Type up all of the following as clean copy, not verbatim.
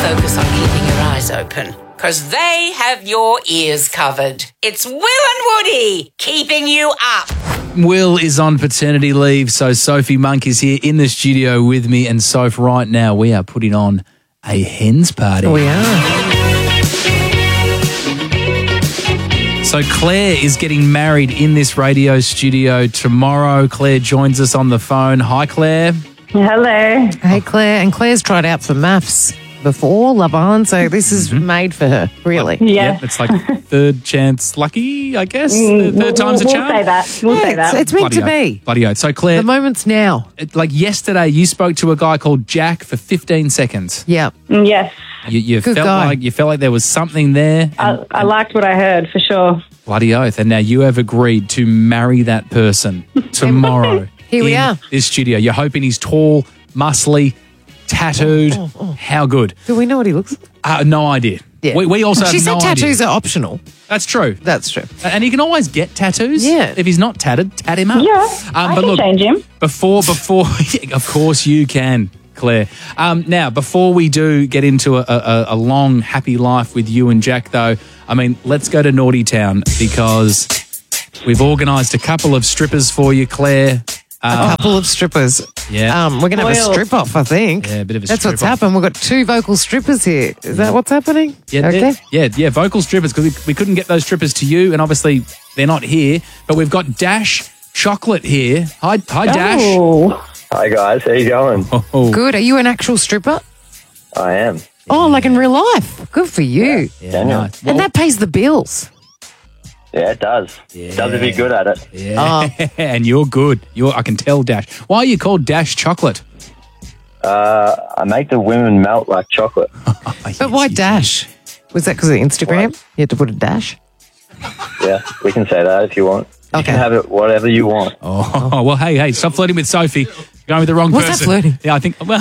focus on keeping your eyes open, because they have your ears covered. It's Will and Woody keeping you up. Will is on paternity leave, so Sophie Monk is here in the studio with me. And Soph, right now we are putting on a hens party. We are. So Claire is getting married in this radio studio tomorrow. Claire joins us on the phone. Hi, Claire. Hello. Hey, Claire. And Claire's tried out for maths before, Love Island, so this is made for her, really. Yeah. Yep, it's like third chance lucky, I guess. Third time's a charm. We'll say that. We'll say that. It's meant to be. Bloody oath. So Claire, The moment's now. like yesterday, you spoke to a guy called Jack for 15 seconds. Yeah. Yes. You Good felt guy. like there was something there. I liked what I heard, for sure. Bloody oath. And now you have agreed to marry that person tomorrow. Here we in are. This studio. You're hoping he's tall, muscly, tattooed. How good? Do we know what he looks like? No idea. Yeah. We also have She said no tattoos idea. are optional. That's true. That's true. And he can always get tattoos. Yeah. If he's not tatted, tat him up. Yeah, I can change him. Before, of course you can, Claire. Now, before we do get into a long, happy life with you and Jack, though, I mean, let's go to Naughty Town because we've organised a couple of strippers for you, Claire. A couple of strippers. Yeah. We're going to have a Spoiled. strip off, I think. Yeah, a bit of a That's what's strip off. happened. We've got 2 vocal strippers here. Is that what's happening? Yeah, Okay. yeah, vocal strippers, because we couldn't get those strippers to you, and obviously they're not here. But we've got Dash Chocolate here. Hi, Dash. Oh. Hi guys, how you going? Oh, Good. Are you an actual stripper? I am. Oh, like in real life. Good for you. yeah, Daniel. nice. And that pays the bills. Yeah, it does. It does if you're good at it. Yeah, and you're good. I can tell, Dash. Why are you called Dash Chocolate? I make the women melt like chocolate. But why dash? Was that because of Instagram? You had to put a dash? Yeah, we can say that if you want. You Okay. can have it whatever you want. Oh, well, hey, stop flirting with Sophie. You're going with the wrong What's that person. flirting? Yeah, I think, well...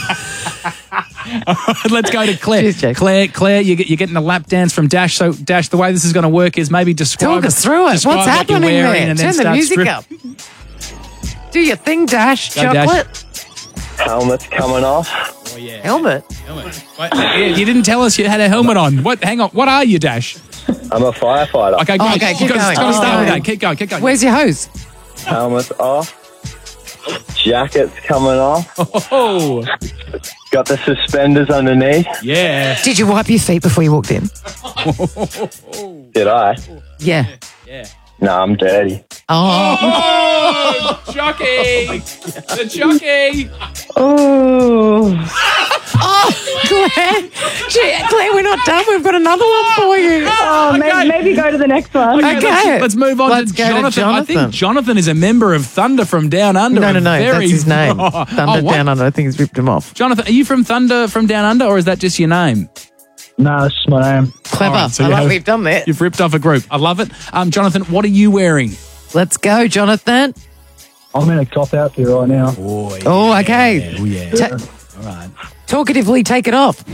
All right, let's go to Claire. Cheers, Jake. Claire, you're getting a lap dance from Dash. So, Dash, the way this is going to work is maybe describe... Talk us through it. describe What's what you're happening wearing there? and then Turn the start music strip- up. Do your thing, Dash. Go, Dash. Chocolate. Helmet's coming off. Helmet. Wait, you didn't tell us you had a helmet on. What? Hang on. What are you, Dash? I'm a firefighter. Okay, go. Okay, keep Got going. to start with Oh. that. Keep going. Where's your hose? Helmet's off. Jacket's coming off. Oh, Got the suspenders underneath. yeah. Did you wipe your feet before you walked in? Did I? Yeah. No, I'm dirty. Oh. Oh, jockey. The jockey. Oh. Claire, we're not done. We've got another one for you. Oh, maybe go to the next one. Okay. Let's move on Let's to go to Jonathan. I Jonathan. think Jonathan is a member of Thunder from Down Under. No, Very... that's his name. Thunder what? Down Under. I think he's ripped him off. Jonathan, are you from Thunder from Down Under, or is that just your name? No, that's just my name. Clever. All right, so I you like have- we've done that. You've ripped off a group. I love it. Jonathan, what are you wearing? Let's go, Jonathan. I'm in a cop outfit right now. Oh, okay. Oh, yeah. All right. Talkatively take it off.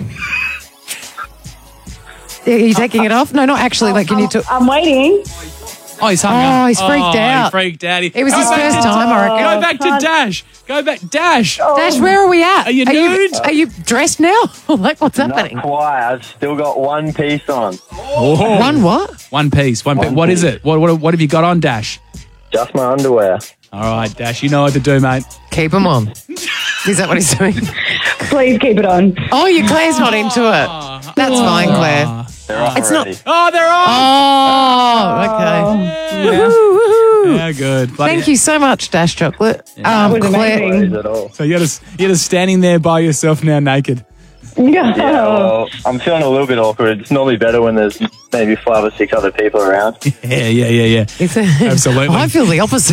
Are you taking it off? No, not actually. Like, can you talk? I'm waiting. Oh, he's hung Oh, up. he's freaked out. He freaked out. It was his first time, I reckon. Go back to Dash. Go back. Dash. Dash, where are we at? Are you nude? Are you dressed now? Like, what's happening? Not quite. I've still got one piece on. One what? One piece. One piece. One What is piece. it? What have you got on, Dash? Just my underwear. All right, Dash. You know what to do, mate. Keep him on. Is that what he's doing? Please keep it on. Oh, your Claire's not into it. That's fine, Claire. They're off It's not- already. Oh, they're on. Oh, okay. Yeah. Woohoo, woohoo. Yeah, good. Bloody- Thank you so much, Dash Chocolate. That was Claire, amazing. Worries at all. So you're just standing there by yourself now, naked. Yeah, well, I'm feeling a little bit awkward. It's normally better when there's maybe 5 or 6 other people around. Yeah. it's Absolutely. I feel the opposite.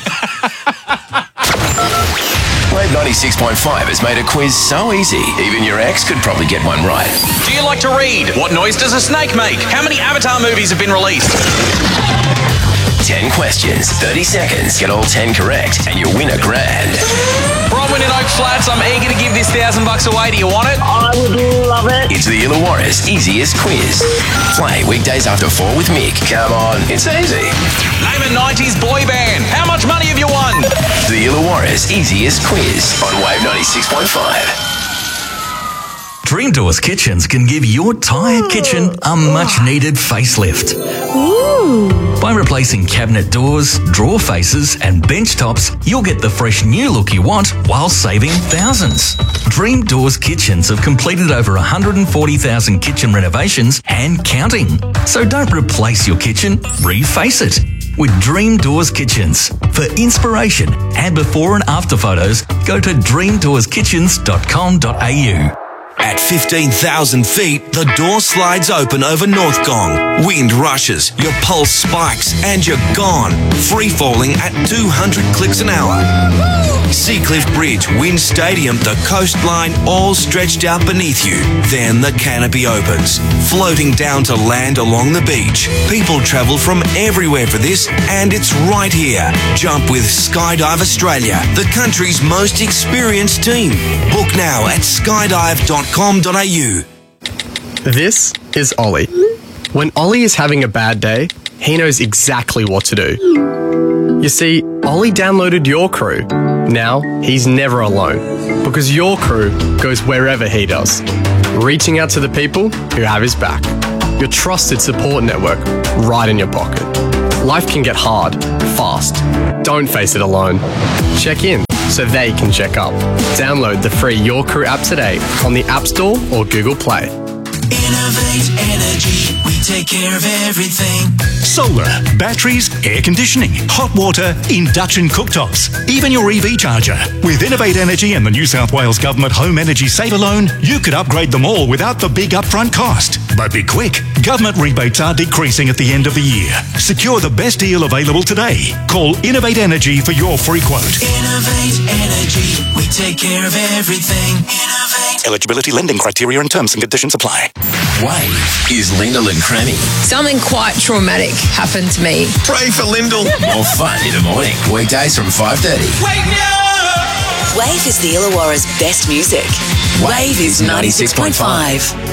Wave 96.5 has made a quiz so easy, even your ex could probably get one right. Do you like to read? What noise does a snake make? How many Avatar movies have been released? 10 questions, 30 seconds, get all 10 correct, and you win a grand. Bronwyn in Oak Flats, I'm eager to give this $1,000 away. Do you want it? I would love it. It's the Illawarra's easiest quiz. Play weekdays after 4 with Mick. Come on, it's easy. Name a 90s boy band. How much money have you won? The Illawarra's easiest quiz on Wave 96.5. Dream Doors Kitchens can give your tired kitchen a much-needed facelift. By replacing cabinet doors, drawer faces and bench tops, you'll get the fresh new look you want while saving thousands. Dream Doors Kitchens have completed over 140,000 kitchen renovations and counting. So don't replace your kitchen, reface it with Dream Doors Kitchens. For inspiration and before and after photos, go to dreamdoorskitchens.com.au. At 15,000 feet, the door slides open over North Gong. Wind rushes, your pulse spikes, and you're gone. Free falling at 200 clicks an hour. Seacliff Bridge, Wind Stadium, the coastline, all stretched out beneath you. Then the canopy opens, floating down to land along the beach. People travel from everywhere for this, and it's right here. Jump with Skydive Australia, the country's most experienced team. Book now at skydive.com.au. This is Ollie. When Ollie is having a bad day, he knows exactly what to do. You see, Ollie downloaded Your Crew. Now, he's never alone, because Your Crew goes wherever he does, reaching out to the people who have his back. Your trusted support network right in your pocket. Life can get hard, fast. Don't face it alone. Check in so they can check up. Download the free Your Crew app today on the App Store or Google Play. Innovate Energy, we take care of everything. Solar, batteries, air conditioning, hot water, induction cooktops, even your EV charger. With Innovate Energy and the New South Wales Government Home Energy Saver Loan, you could upgrade them all without the big upfront cost. But be quick, government rebates are decreasing at the end of the year. Secure the best deal available today. Call Innovate Energy for your free quote. Innovate Energy, we take care of everything. Innovate. Eligibility, lending criteria and terms and conditions apply. Wave is Lyndall and Cranny. Something quite traumatic happened to me. Pray for Lyndall. More fun in the morning. Weekdays from 5:30. Wake me up! Wave is the Illawarra's best music. Wave is 96.5.